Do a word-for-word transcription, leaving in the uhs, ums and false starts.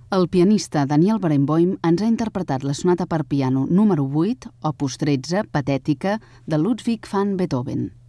El pianista Daniel Barenboim ens ha interpretat la sonata per piano número vuit, opus tretze, patètica, de Ludwig van Beethoven.